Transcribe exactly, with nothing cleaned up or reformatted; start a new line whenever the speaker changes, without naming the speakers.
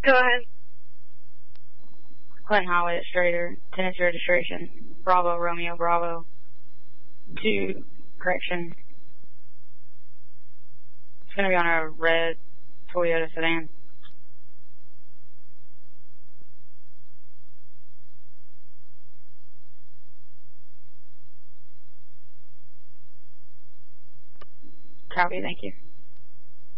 Go ahead.
Clinton Highway at Strader, tenant's registration, Bravo, Romeo, Bravo, to correction. It's going to be on a red Toyota sedan. Copy, thank you.